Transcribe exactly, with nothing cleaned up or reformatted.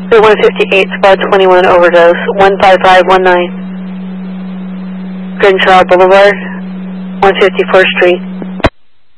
one fifty-eight, spot twenty-one overdose, one five five one nine. Crenshaw Boulevard, one fifty-fourth Street.